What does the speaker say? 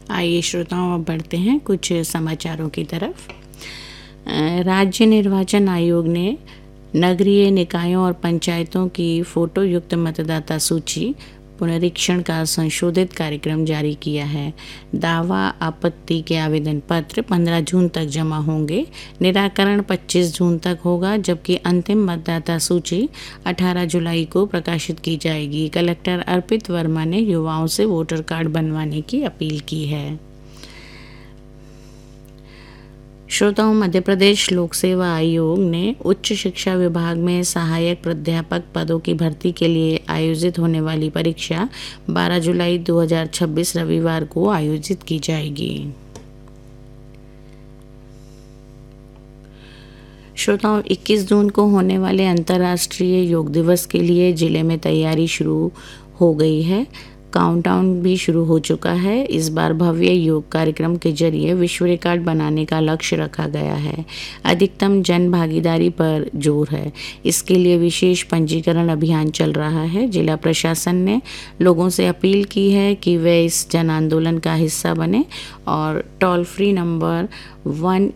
आइए श्रोताओं, अब बढ़ते हैं कुछ समाचारों की तरफ। राज्य निर्वाचन आयोग ने नगरीय निकायों और पंचायतों की फोटो युक्त मतदाता सूची पुनरीक्षण का संशोधित कार्यक्रम जारी किया है। दावा आपत्ति के आवेदन पत्र 15 जून तक जमा होंगे। निराकरण 25 जून तक होगा, जबकि अंतिम मतदाता सूची 18 जुलाई को प्रकाशित की जाएगी। कलेक्टर अर्पित वर्मा ने युवाओं से वोटर कार्ड बनवाने की अपील की है। श्रोताओं, मध्य प्रदेश लोक सेवा आयोग ने उच्च शिक्षा विभाग में सहायक प्राध्यापक पदों की भर्ती के लिए आयोजित होने वाली परीक्षा 12 जुलाई 2026 रविवार को आयोजित की जाएगी। श्रोताओं, 21 जून को होने वाले अंतर्राष्ट्रीय योग दिवस के लिए जिले में तैयारी शुरू हो गई है। काउंटडाउन भी शुरू हो चुका है। इस बार भव्य योग कार्यक्रम के जरिए विश्व रिकॉर्ड बनाने का लक्ष्य रखा गया है। अधिकतम जन भागीदारी पर जोर है। इसके लिए विशेष पंजीकरण अभियान चल रहा है। जिला प्रशासन ने लोगों से अपील की है कि वे इस जन आंदोलन का हिस्सा बने और टोल फ्री नंबर